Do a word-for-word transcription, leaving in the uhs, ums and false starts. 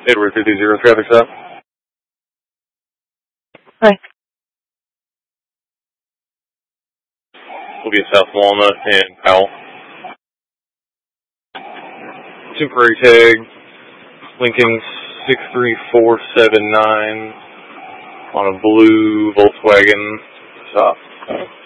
Edward three two zero, traffic stop. Hi. We'll be at South Walnut and Powell. Temporary tag, Lincoln six three four seven nine on a blue Volkswagen. Stop.